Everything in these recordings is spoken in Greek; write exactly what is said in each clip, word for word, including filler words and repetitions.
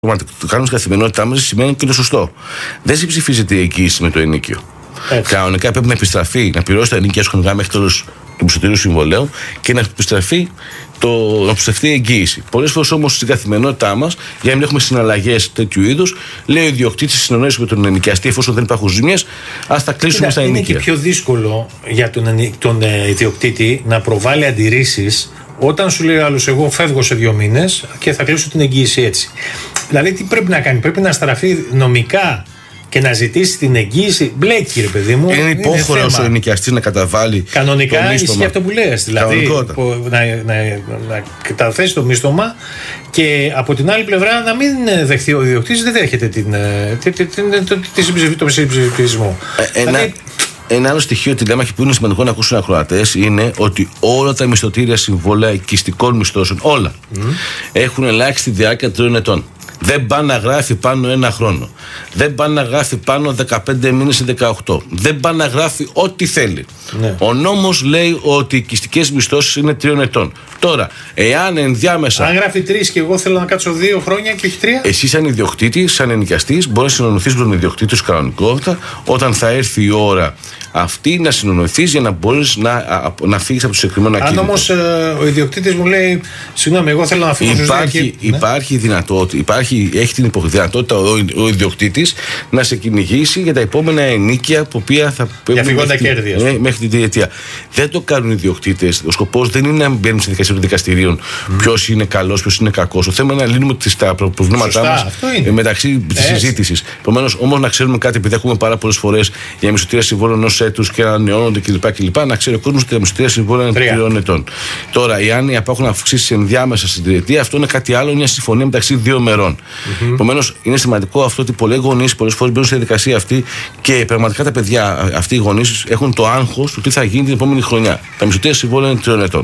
το κάνουμε στην καθημερινότητά μας σημαίνει και το σωστό. Δεν συμψηφίζεται η εγγύηση με το ενοίκιο. Έτσι. Κανονικά πρέπει να επιστραφεί, να πληρώσει τα ενοίκια χρονικά μέχρι τέλος του πιστωτηρίου συμβολέου και να επιστραφεί το, να επιστραφεί η εγγύηση. Πολλές φορές όμως στην καθημερινότητά μας, για να μην έχουμε συναλλαγές τέτοιου είδους, λέει ο ιδιοκτήτης στη συνεννόηση με τον ενοικιαστή, εφόσον δεν υπάρχουν ζημιές, ας τα κλείσουμε Κοίτα, στα ενοίκια. Είναι και πιο δύσκολο για τον, τον ε, ιδιοκτήτη να προβάλλει αντιρρήσεις όταν σου λέει άλλος, εγώ φεύγω σε δύο μήνες και θα κλείσω την εγγύηση έτσι. Δηλαδή, τι πρέπει να κάνει, πρέπει να στραφεί νομικά και να ζητήσει την εγγύηση. Μπλέκει, ρε παιδί μου. Είναι υπόχρεος ο ενοικιαστής να καταβάλει. Κανονικά ισχύει αυτό που λες. Δηλαδή, να, να, να καταθέσει το μίστομα και από την άλλη πλευρά να μην δεχθεί ο ιδιοκτήτης, δεν δέχεται την, την, την, την, το συμψηφισμό. Ε, δηλαδή, ένα άλλο στοιχείο τηλέμαχη που είναι σημαντικό να ακούσουν οι ακροατές είναι ότι όλα τα μισθωτήρια συμβόλαια οικιστικών μισθώσεων, όλα, mm. έχουν ελάχιστη διάρκεια τριών ετών. Δεν πάνε να γράφει πάνω ένα χρόνο. Δεν πάνε να γράφει πάνω δεκαπέντε μήνες ή δεκαοκτώ. Δεν πάνε να γράφει ό,τι θέλει. Ναι. Ο νόμος λέει ότι οι οικιστικές μισθώσεις είναι τριών ετών. Τώρα, εάν ενδιάμεσα. Αν γράφει τρεις και εγώ θέλω να κάτσω δύο χρόνια και όχι τρία. Εσύ, σαν ιδιοκτήτης, σαν ενοικιαστής, μπορεί να συνονωθείς με τον ιδιοκτήτη σου κανονικότητα όταν θα έρθει η ώρα αυτή να συνονωθείς για να μπορείς να, να φύγεις από το συγκεκριμένο ακίνητο. Αν όμως ε, ο ιδιοκτήτης μου λέει, συγγνώμη, εγώ θέλω να φύγω. Υπάρχει, υπάρχει, ναι. δυνατότητα, υπάρχει, έχει την δυνατότητα ο, ο ιδιοκτήτης να σε κυνηγήσει για τα επόμενα ενοίκια που οποία θα για φυγόντα κέρδη. Μέχρι, μέχρι την διετία. Δεν το κάνουν οι ιδιοκτήτες. Ο σκοπός δεν είναι να μπαίνουν στη δικασία των δικαστηρίων mm. ποιος είναι καλός, ποιος είναι κακός. Το θέμα είναι να λύνουμε τα προβλήματά μας μεταξύ της συζήτησης. Επομένως, όμως να ξέρουμε κάτι, επειδή έχουμε πάρα πολλές φορές για μισθωτήρια συμβόλων ενός έτους και ανανεώνονται κλπ. κλπ. Να ξέρει ο κόσμος ότι τα μισθωτήρια συμβόλαια είναι τριών ετών. Τώρα, εάν υπάρχουν αυξήσεις ενδιάμεσα στην τριετία, αυτό είναι κάτι άλλο, είναι μια συμφωνία μεταξύ δύο μερών. Mm-hmm. Επομένως, είναι σημαντικό αυτό ότι πολλοί γονείς πολλές φορές μπαίνουν στη διαδικασία αυτή και πραγματικά τα παιδιά, αυτοί οι γονείς, έχουν το άγχος του τι θα γίνει την επόμενη χρονιά. Τα μισθωτήρια συμβόλαια είναι τριών ετών.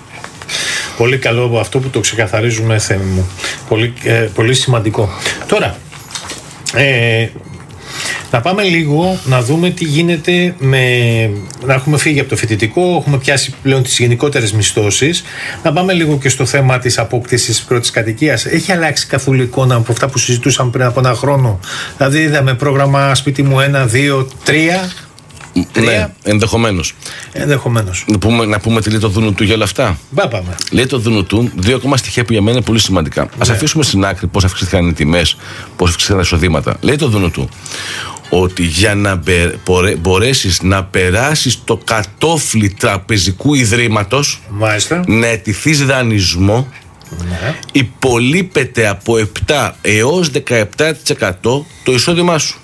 Πολύ καλό από αυτό που το ξεκαθαρίζουμε, Θέμη μου. Πολύ, ε, πολύ σημαντικό. Τώρα, ε, να πάμε λίγο να δούμε τι γίνεται με. Να έχουμε φύγει από το φοιτητικό, έχουμε πιάσει πλέον τις γενικότερες μισθώσεις. Να πάμε λίγο και στο θέμα της απόκτησης πρώτης κατοικίας. Έχει αλλάξει καθόλου εικόνα από αυτά που συζητούσαμε πριν από ένα χρόνο? Δηλαδή, είδαμε πρόγραμμα σπίτι μου ένα, δύο, τρία. Ναι, ενδεχομένως. Ενδεχομένως. Να πούμε, να πούμε τι λέει το Δούνου του για όλα αυτά. Μπα, πάμε. Λέει το Δούνου του δύο ακόμα στοιχεία που για μένα είναι πολύ σημαντικά. Ναι. Ας αφήσουμε στην άκρη πώς αυξήθηκαν οι τιμές, πώς αυξήθηκαν τα εισοδήματα. Λέει το Δούνου του ότι για να μπορέσεις να περάσεις το κατόφλι τραπεζικού ιδρύματος, μάλιστα, να αιτηθείς δανεισμό, ναι, υπολείπεται από επτά έως δεκαεπτά τοις εκατό το εισόδημά σου.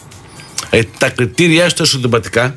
Ε, τα κριτήριά στα εισοδηματικά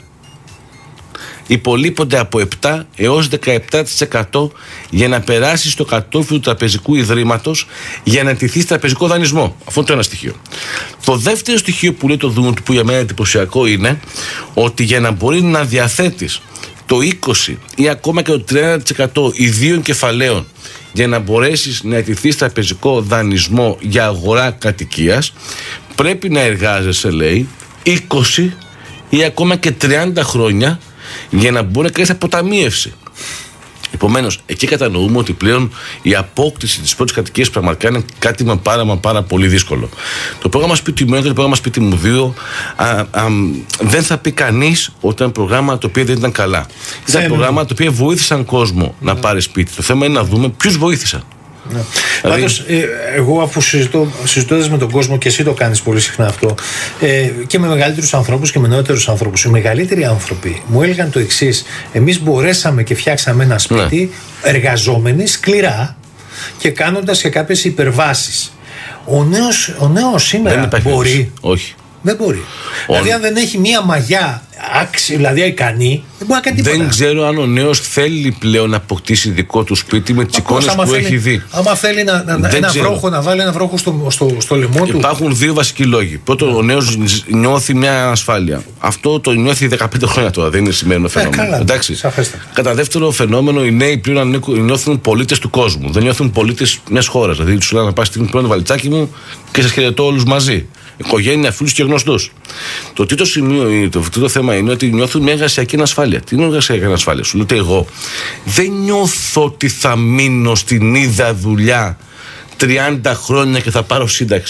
υπολείπονται από επτά έως δεκαεπτά τοις εκατό για να περάσεις το κατόφλι του τραπεζικού ιδρύματος για να αιτηθείς τραπεζικό δανεισμό. Αυτό είναι το ένα στοιχείο. Το δεύτερο στοιχείο που λέει το Δούνου του, που για μένα είναι εντυπωσιακό, είναι ότι για να μπορεί να διαθέτεις το είκοσι ή ακόμα και το τριάντα τοις εκατό ιδίων κεφαλαίων για να μπορέσεις να αιτηθείς τραπεζικό δανεισμό για αγορά κατοικίας, πρέπει να εργάζεσαι, λέει, είκοσι ή ακόμα και τριάντα χρόνια για να μπορεί να κάνεις αποταμίευση. Επομένως, εκεί κατανοούμε ότι πλέον η απόκτηση της πρώτης κατοικίας πραγματικά είναι κάτι με πάρα, μα πάρα πολύ δύσκολο. Το πρόγραμμα Σπίτι μου ένα και το πρόγραμμα Σπίτι μου δύο α, α, δεν θα πει κανείς ότι ήταν προγράμμα το οποίο δεν ήταν καλά. Ήταν προγράμμα το οποίο βοήθησαν κόσμο να πάρει σπίτι. Το θέμα είναι να δούμε ποιους βοήθησαν. Ναι. Δηλαδή... Πάντως, ε, εγώ αφού συζητώ, συζητώντας με τον κόσμο, και εσύ το κάνεις πολύ συχνά αυτό, ε, και με μεγαλύτερους ανθρώπους και με νεότερους ανθρώπους, οι μεγαλύτεροι άνθρωποι μου έλεγαν το εξής: εμείς μπορέσαμε και φτιάξαμε ένα σπίτι, ναι, εργαζόμενοι σκληρά και κάνοντας και κάποιες υπερβάσεις. Ο νέος, ο νέος σήμερα μπορεί. Όχι. Δεν μπορεί. Ο... Δηλαδή, αν δεν έχει μία μαγιά άξι, δηλαδή ικανή, δεν μπορεί να κάνει τίποτα. Δεν ξέρω αν ο νέος θέλει πλέον να αποκτήσει δικό του σπίτι με τις εικόνες που θέλει, έχει δει. Άμα θέλει να, να, ένα βρόχο, να βάλει ένα βρόχο στο, στο, στο λαιμό του. Υπάρχουν δύο βασικοί λόγοι. Πρώτον, ο νέος νιώθει μια ασφάλεια. Αυτό το νιώθει δεκαπέντε χρόνια τώρα, δεν είναι σημερινό φαινόμενο. Ε, καλά, εντάξει. Κατά δεύτερο φαινόμενο, οι νέοι πλέον νιώθουν πολίτες του κόσμου. Δεν νιώθουν πολίτες μιας χώρας. Δηλαδή, του λένε να πα στην πρώτη βαλιτσάκι μου και σας χαιρετώ όλους μαζί. Οικογένεια, φίλους και γνωστούς. Το τρίτο σημείο, το τρίτο θέμα είναι ότι νιώθουν μια εργασιακή ανασφάλεια. Τι είναι εργασιακή ανασφάλεια? Σου λέτε, εγώ δεν νιώθω ότι θα μείνω στην ίδια δουλειά τριάντα χρόνια και θα πάρω σύνταξη.